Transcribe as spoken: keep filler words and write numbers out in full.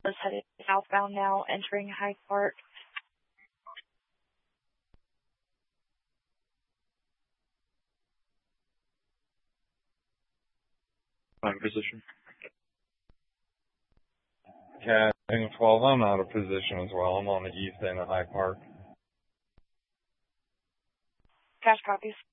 is headed southbound now, entering Hyde Park. I'm in position. Casting twelve, I'm out of position as well. I'm on the east end of Hyde Park. Cash copies.